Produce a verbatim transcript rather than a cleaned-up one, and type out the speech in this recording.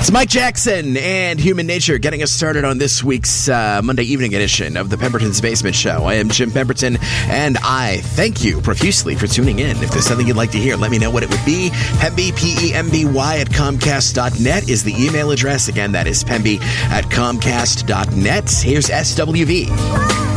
It's Mike Jackson and Human Nature getting us started on this week's uh, Monday evening edition of the Pemberton's Basement Show. I am Jim Pemberton, and I thank you profusely for tuning in. If there's something you'd like to hear, let me know what it would be. Pemby, P E M B Y, at Comcast dot net is the email address. Again, that is Pemby at Comcast dot net. Here's S W V.